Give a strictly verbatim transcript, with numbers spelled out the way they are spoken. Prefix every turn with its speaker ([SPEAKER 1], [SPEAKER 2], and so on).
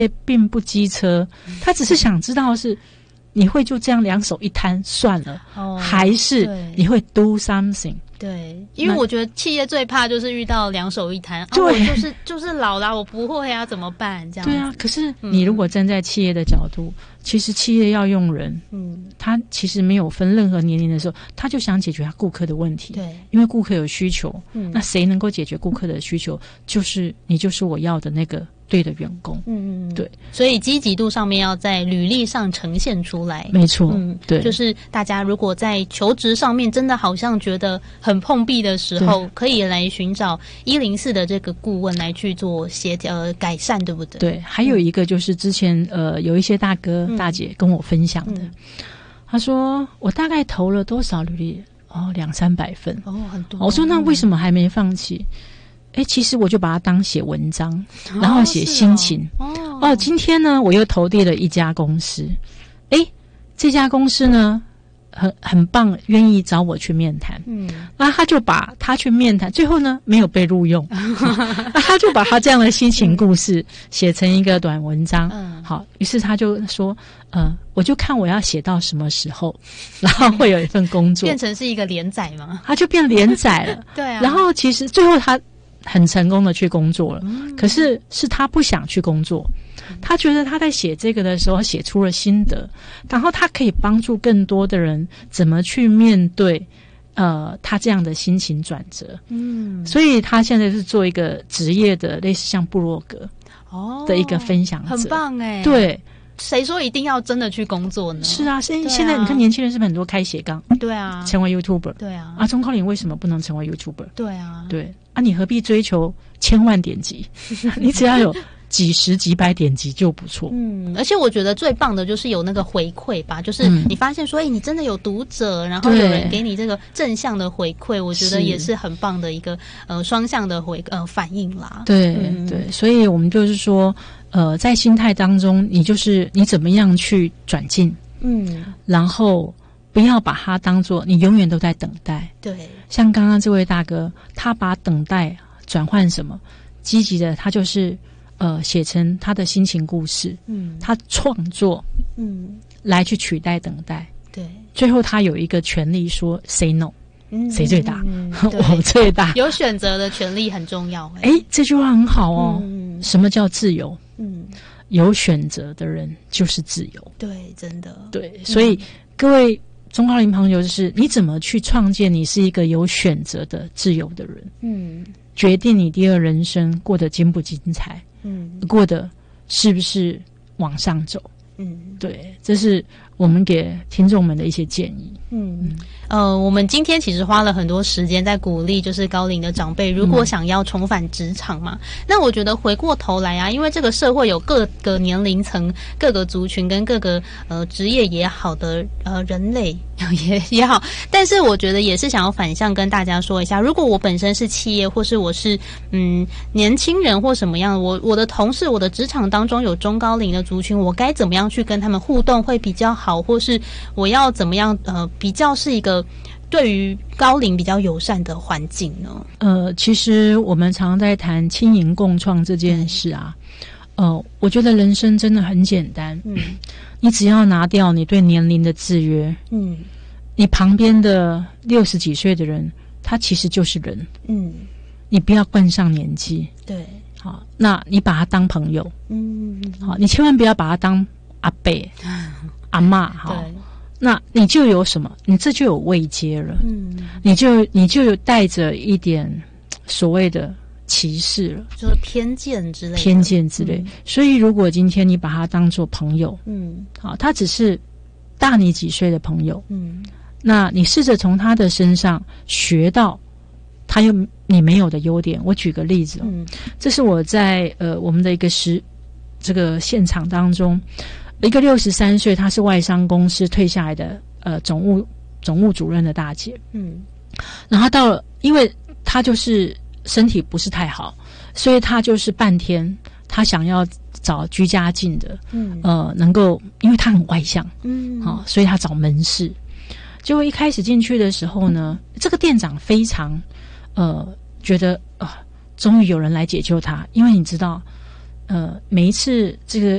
[SPEAKER 1] 也并不机车，他只是想知道是你会就这样两手一摊算了，哦，还是你会 do something。
[SPEAKER 2] 对，因为我觉得企业最怕就是遇到两手一摊，
[SPEAKER 1] 对，
[SPEAKER 2] 啊，我就是就是老啦，我不会啊，怎么办？这样子。
[SPEAKER 1] 对啊，可是你如果站在企业的角度，嗯，其实企业要用人，嗯，他其实没有分任何年龄的时候，他就想解决他顾客的问题。对，因为顾客有需求，嗯，那谁能够解决顾客的需求？就是你，就是我要的那个对的员工。嗯嗯，对，
[SPEAKER 2] 所以积极度上面要在履历上呈现出来。
[SPEAKER 1] 没错，嗯，对，
[SPEAKER 2] 就是大家如果在求职上面真的好像觉得很碰壁的时候，可以来寻找一零四的这个顾问来去做协调、呃、改善，对不对？
[SPEAKER 1] 对，还有一个就是之前呃有一些大哥、嗯、大姐跟我分享的，嗯，他说我大概投了多少履历？哦，两三百份哦，很多。我说那为什么还没放弃？哎，其实我就把它当写文章，哦，然后写心情。哦，哦，今天呢，我又投递了一家公司，哎，这家公司呢。很很棒，愿意找我去面谈。嗯，那他就把他去面谈，最后呢没有被录用。那他就把他这样的心情故事写成一个短文章。嗯，好，于是他就说，呃，我就看我要写到什么时候，然后会有一份工作，
[SPEAKER 2] 变成是一个连载吗？
[SPEAKER 1] 他就变连载了。对啊。然后其实最后他很成功的去工作了，嗯，可是是他不想去工作。他觉得他在写这个的时候写出了心得，然后他可以帮助更多的人怎么去面对呃他这样的心情转折。嗯，所以他现在是做一个职业的类似像部落格哦的一个分享者，
[SPEAKER 2] 很棒哎。
[SPEAKER 1] 对，
[SPEAKER 2] 谁说一定要真的去工作呢？
[SPEAKER 1] 是啊，现现在你看年轻人是不是很多开斜杠？
[SPEAKER 2] 对啊，
[SPEAKER 1] 成为 YouTuber。
[SPEAKER 2] 对啊，
[SPEAKER 1] 啊，钟高龄为什么不能成为 YouTuber？
[SPEAKER 2] 对啊，
[SPEAKER 1] 对啊，你何必追求千万点击？你只要有几十几百点击就不错。
[SPEAKER 2] 嗯，而且我觉得最棒的就是有那个回馈吧，就是你发现说，哎，嗯，你真的有读者，然后有人给你这个正向的回馈，我觉得也是很棒的一个呃双向的回呃反应啦。
[SPEAKER 1] 对，嗯，对，所以我们就是说，呃，在心态当中，你就是你怎么样去转进，嗯，然后不要把它当作你永远都在等待。
[SPEAKER 2] 对，
[SPEAKER 1] 像刚刚这位大哥，他把等待转换什么？积极的，他就是呃写成他的心情故事，嗯，他创作，嗯，来去取代等待。对，最后他有一个权利说 say no，嗯，谁最大？嗯，我最大。
[SPEAKER 2] 有选择的权利很重要。
[SPEAKER 1] 哎，这句话很好哦。嗯，什么叫自由？嗯，有选择的人就是自由。
[SPEAKER 2] 对，真的。
[SPEAKER 1] 对，所以，嗯，各位中高龄朋友，就是你怎么去创建你是一个有选择的自由的人？嗯。决定你第二人生过得精不精彩，嗯，过得是不是往上走，嗯，对，这是我们给听众们的一些建议。
[SPEAKER 2] 嗯，呃，我们今天其实花了很多时间在鼓励，就是高龄的长辈，如果想要重返职场嘛，嗯，那我觉得回过头来啊，因为这个社会有各个年龄层、各个族群跟各个呃职业也好的呃人类也也好，但是我觉得也是想要反向跟大家说一下，如果我本身是企业，或是我是嗯年轻人或什么样，我我的同事、我的职场当中有中高龄的族群，我该怎么样去跟他们互动会比较好，或是我要怎么样呃比较是一个对于高龄比较友善的环境呢？
[SPEAKER 1] 呃，其实我们常常在谈轻盈共创这件事啊，呃，我觉得人生真的很简单，嗯，你只要拿掉你对年龄的制约，嗯，你旁边的六十几岁的人，他其实就是人，嗯，你不要冠上年纪，
[SPEAKER 2] 对，
[SPEAKER 1] 好，那你把他当朋友，嗯，好，你千万不要把他当阿伯、阿嬷，好。那你就有什么？你这就有位阶了，嗯，你就你就有带着一点所谓的歧视了，
[SPEAKER 2] 就是偏见之类的，
[SPEAKER 1] 偏见之类。嗯，所以，如果今天你把他当作朋友，嗯，好，他只是大你几岁的朋友，嗯，那你试着从他的身上学到他有你没有的优点。我举个例子，嗯，这是我在呃我们的一个实这个现场当中。一个六十三岁，她是外商公司退下来的呃总务总务主任的大姐，嗯，然后到了，因为她就是身体不是太好，所以她就是半天，她想要找居家近的，嗯，呃，能够，因为她很外向，嗯，好，哦，所以她找门市。结果一开始进去的时候呢，这个店长非常呃觉得啊，呃，终于有人来解救她，因为你知道。 呃每一次这个